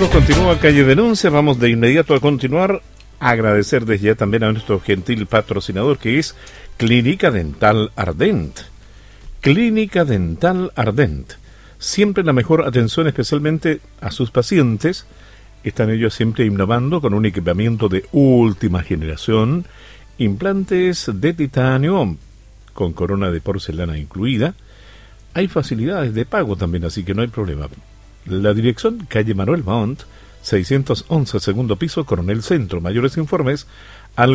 amigos, continúa Calle Denuncia. Vamos de inmediato a continuar. Agradecer desde ya también a nuestro gentil patrocinador, que es Clínica Dental Ardent. Clínica Dental Ardent. Siempre la mejor atención, especialmente a sus pacientes. Están ellos siempre innovando con un equipamiento de última generación. Implantes de titanio con corona de porcelana incluida. Hay facilidades de pago también, así que no hay problema. La dirección, calle Manuel Montt, 611, segundo piso, Coronel Centro. Mayores informes al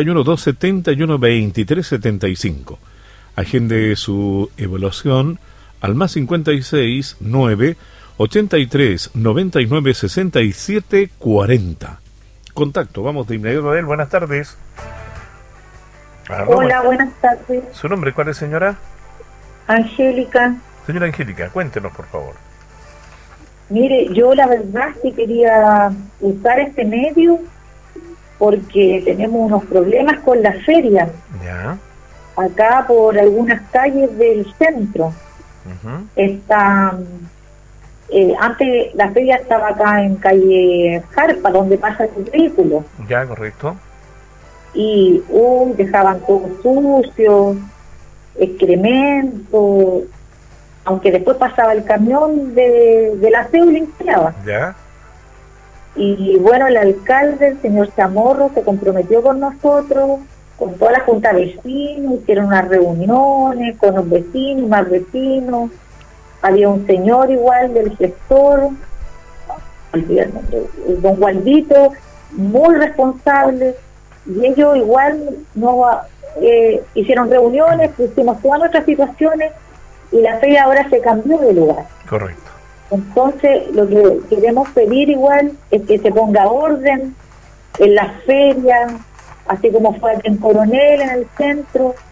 412-71-2375. Agende su evaluación al más 56 9 83 99 67 40. Contacto, vamos de inmediato a él. Buenas tardes. Hola, buenas tardes. ¿Su nombre cuál es, señora? Angélica. Señora Angélica, cuéntenos, por favor. Mire, yo la verdad sí quería usar este medio porque tenemos unos problemas con la feria. Ya. Acá por algunas calles del centro. Está, antes la feria estaba acá en calle Jarpa, donde pasa el vehículo. Ya, correcto. Y dejaban todo sucio, excremento, aunque después pasaba el camión de la aseo y limpiaba. Ya. Y bueno, el alcalde, el señor Chamorro, se comprometió con nosotros, con toda la junta de vecinos, hicieron unas reuniones con los vecinos, más vecinos. Había un señor igual del gestor, el don Gualdito, muy responsable, y ellos igual hicieron reuniones, pusimos todas nuestras situaciones, y la feria ahora se cambió de lugar. Correcto. Entonces, lo que queremos pedir igual es que se ponga orden en las ferias, así como fue aquí en Coronel, en el centro,